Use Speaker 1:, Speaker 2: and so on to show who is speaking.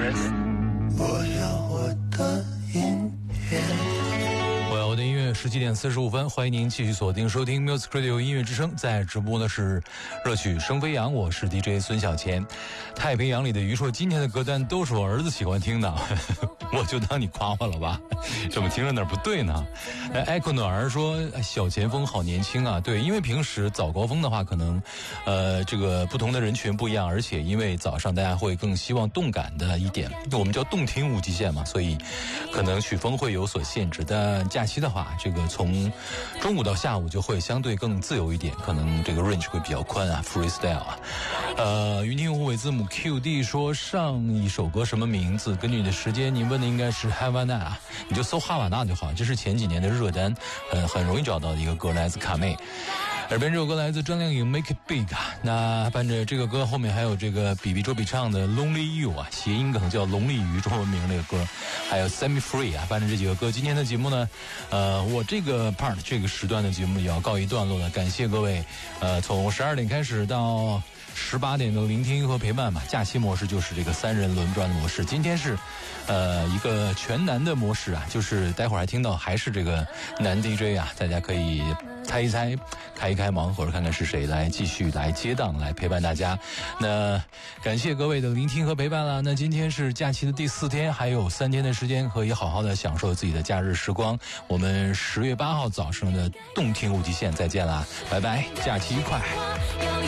Speaker 1: 我要我的音乐。
Speaker 2: 我要我的音乐，17点45分，欢迎您继续锁定收听 Music Radio 音乐之声，在直播的是热曲生飞扬，我是 DJ 孙小钱。太平洋里的鱼说，今天的歌单都是我儿子喜欢听的，我就当你夸我了吧，怎么听着哪儿不对呢？Echo 暖儿说小前锋好年轻啊，对，因为平时早高峰的话，可能这个不同的人群不一样，而且因为早上大家会更希望动感的一点，我们叫动听无极限嘛，所以可能曲风会有所限制。但假期的话，这个从中午到下午就会相对更自由一点，可能这个 range 会比较宽啊 ，freestyle 啊。云听无尾字母 QD 说上一首歌什么名字？根据你的时间，你问的应该是哈瓦那啊，你就搜哈瓦那就好，这是前几年的热单，很容易找到的一个歌，来自卡妹。耳边这首歌来自张靓颖 Make It Big 啊，那伴着这个歌后面还有这个比比周笔畅的 Lonely You 啊，谐音梗叫龙利鱼，中文名那个歌，还有 Set Me Free 啊，伴着这几个歌，今天的节目呢，我这个 part 这个时段的节目也要告一段落了，感谢各位，从12点开始到18点的聆听和陪伴嘛，假期模式就是这个3人轮转的模式。今天是一个全男的模式啊，就是待会儿还听到还是这个男 DJ 啊，大家可以猜一猜，开一开盲盒，看看是谁来继续来接档来陪伴大家。那感谢各位的聆听和陪伴了。那今天是假期的第4天，还有3天的时间可以好好的享受自己的假日时光。我们10月8号早上的动听无极限再见啦，拜拜，假期愉快。